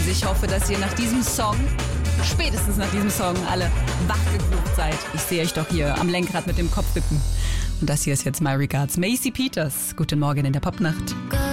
Also ich hoffe, dass ihr nach diesem Song, spätestens nach diesem Song, alle wachgegroovt seid. Ich sehe euch doch hier am Lenkrad mit dem Kopf wippen. Und das hier ist jetzt My Regards, Macy Peters. Guten Morgen in der Popnacht.